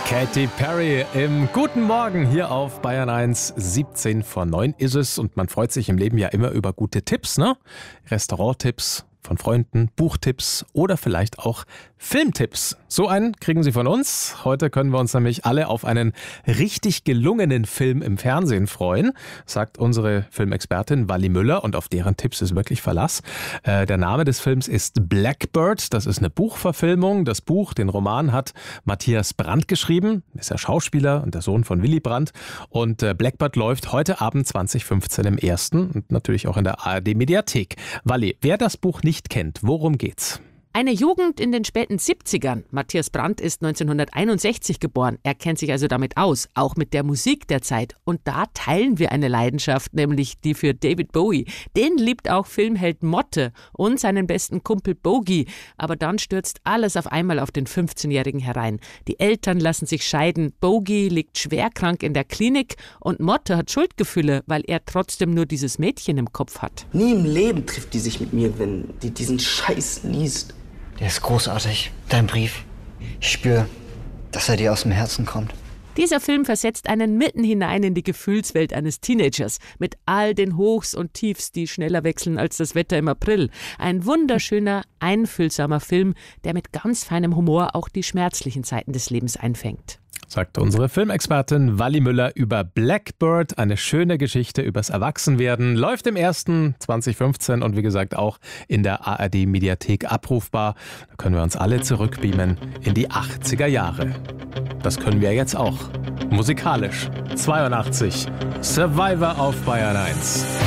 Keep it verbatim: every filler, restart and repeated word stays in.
Katy Perry im Guten Morgen hier auf Bayern eins. siebzehn vor neun ist es und man freut sich im Leben ja immer über gute Tipps, ne? Restauranttipps von Freunden, Buchtipps oder vielleicht auch Filmtipps. So einen kriegen Sie von uns. Heute können wir uns nämlich alle auf einen richtig gelungenen Film im Fernsehen freuen, sagt unsere Filmexpertin Wally Müller, und auf deren Tipps ist wirklich Verlass. Äh, der Name des Films ist Blackbird. Das ist eine Buchverfilmung. Das Buch, den Roman hat Matthias Brandt geschrieben. Ist ja Schauspieler und der Sohn von Willy Brandt. Und äh, Blackbird läuft heute Abend zwanzig fünfzehn im Ersten und natürlich auch in der A R D-Mediathek. Wally, wer das Buch nicht kennt, worum geht's? Eine Jugend in den späten siebzigern. Matthias Brandt ist neunzehnhunderteinundsechzig geboren. Er kennt sich also damit aus, auch mit der Musik der Zeit. Und da teilen wir eine Leidenschaft, nämlich die für David Bowie. Den liebt auch Filmheld Motte und seinen besten Kumpel Bogey. Aber dann stürzt alles auf einmal auf den fünfzehnjährigen herein. Die Eltern lassen sich scheiden, Bogey liegt schwerkrank in der Klinik und Motte hat Schuldgefühle, weil er trotzdem nur dieses Mädchen im Kopf hat. Nie im Leben trifft die sich mit mir, wenn die diesen Scheiß liest. Der ist großartig, dein Brief. Ich spüre, dass er dir aus dem Herzen kommt. Dieser Film versetzt einen mitten hinein in die Gefühlswelt eines Teenagers mit all den Hochs und Tiefs, die schneller wechseln als das Wetter im April. Ein wunderschöner, einfühlsamer Film, der mit ganz feinem Humor auch die schmerzlichen Zeiten des Lebens einfängt. Sagt unsere Filmexpertin Wally Müller über Blackbird. Eine schöne Geschichte übers Erwachsenwerden. Läuft im Ersten zwanzig fünfzehn und wie gesagt auch in der A R D-Mediathek abrufbar. Da können wir uns alle zurückbeamen in die achtziger Jahre. Das können wir jetzt auch. Musikalisch. zweiundachtzig. Survivor auf Bayern eins.